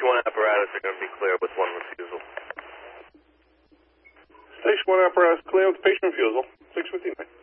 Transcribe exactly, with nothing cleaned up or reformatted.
Station one apparatus are going to be clear with one refusal. Station one apparatus clear with patient refusal. six fifty-nine.